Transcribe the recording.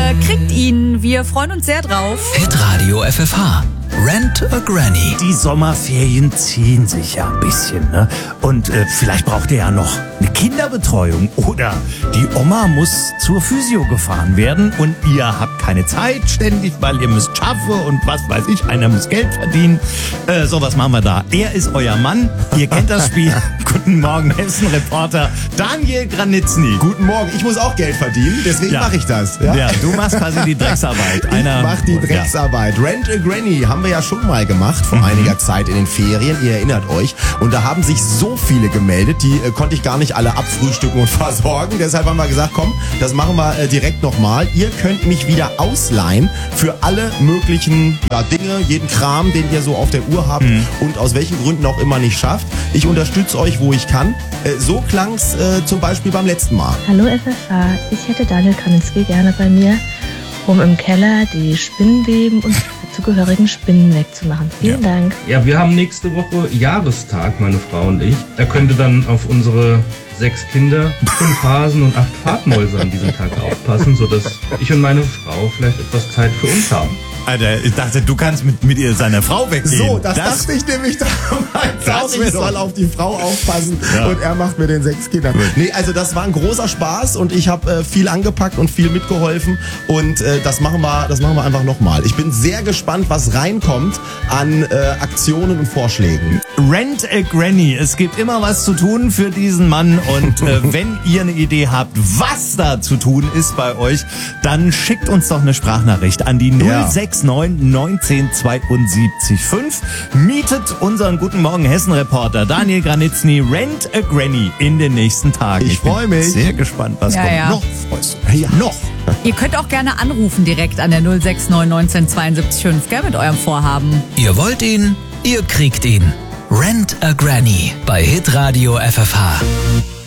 Ihr kriegt ihn. Wir freuen uns sehr drauf. Hitradio FFH. Rent a Granny. Die Sommerferien ziehen sich ja ein bisschen, ne? Und vielleicht braucht ihr ja noch eine Kinderbetreuung. Oder die Oma muss zur Physio gefahren werden und ihr habt keine Zeit ständig, weil ihr müsst schaffen und was weiß ich, einer muss Geld verdienen. So, was machen wir da? Er ist euer Mann. Ihr kennt das Spiel. Guten Morgen, Hessen-Reporter Daniel Granitzny. Guten Morgen, ich muss auch Geld verdienen, deswegen mache ich das. Ja, du machst quasi die Drecksarbeit. Ich mache die Drecksarbeit. Rent a Granny haben wir ja schon mal gemacht vor einiger Zeit in den Ferien, ihr erinnert euch. Und da haben sich so viele gemeldet, die konnte ich gar nicht alle abfrühstücken und versorgen. Deshalb haben wir gesagt, komm, das machen wir direkt nochmal. Ihr könnt mich wieder ausleihen für alle möglichen Dinge, jeden Kram, den ihr so auf der Uhr habt und aus welchen Gründen auch immer nicht schafft. Ich unterstütze euch, wo ich kann. So klang's zum Beispiel beim letzten Mal. Hallo FFH, ich hätte Daniel Granitzny gerne bei mir, um im Keller die Spinnenweben und zugehörigen Spinnen wegzumachen. Vielen Dank. Ja, wir haben nächste Woche Jahrestag, meine Frau und ich. Er könnte dann auf unsere 6 Kinder, 5 Hasen und 8 Farbmäuse an diesem Tag aufpassen, sodass ich und meine Frau vielleicht etwas Zeit für uns haben. Alter, ich dachte, du kannst mit ihr seiner Frau weggehen. So, das dachte ich nämlich damals. Ich soll auf die Frau aufpassen und er macht mit den 6 Kindern. Nee, also das war ein großer Spaß und ich habe viel angepackt und viel mitgeholfen und das machen wir einfach nochmal. Ich bin sehr gespannt, was reinkommt an Aktionen und Vorschlägen. Rent a Granny. Es gibt immer was zu tun für diesen Mann und wenn ihr eine Idee habt, was da zu tun ist bei euch, dann schickt uns doch eine Sprachnachricht an die 069 19 72 5. Mietet unseren Guten Morgen Hessen-Reporter Daniel Granitzny Rent a Granny in den nächsten Tagen. Ich freue mich. Sehr gespannt, was kommt. Ja. Noch freust du dich? Noch. Ihr könnt auch gerne anrufen direkt an der 069 19 72 5, gell, mit eurem Vorhaben. Ihr wollt ihn, ihr kriegt ihn. Rent a Granny bei Hitradio FFH.